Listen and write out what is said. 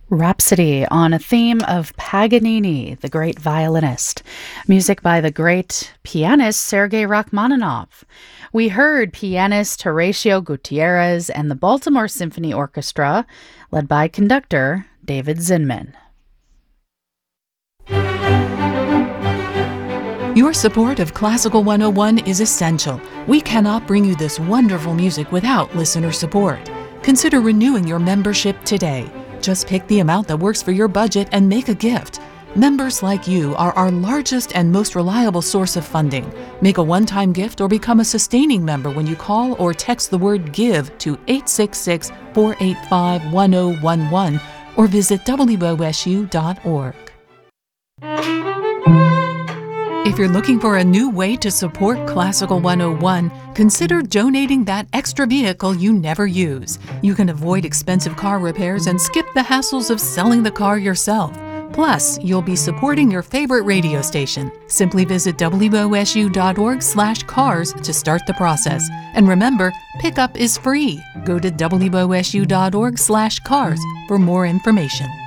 Rhapsody on a theme of Paganini, the great violinist. Music by the great pianist Sergei Rachmaninoff. We heard pianist Horacio Gutierrez and the Baltimore Symphony Orchestra, led by conductor David Zinman. Your support of Classical 101 is essential. We cannot bring you this wonderful music without listener support. Consider renewing your membership today. Just pick the amount that works for your budget and make a gift. Members like you are our largest and most reliable source of funding. Make a one-time gift or become a sustaining member when you call or text the word GIVE to 866-485-1011 or visit wosu.org. If you're looking for a new way to support Classical 101, consider donating that extra vehicle you never use. You can avoid expensive car repairs and skip the hassles of selling the car yourself. Plus, you'll be supporting your favorite radio station. Simply visit wosu.org/cars to start the process. And remember, pickup is free. Go to wosu.org/cars for more information.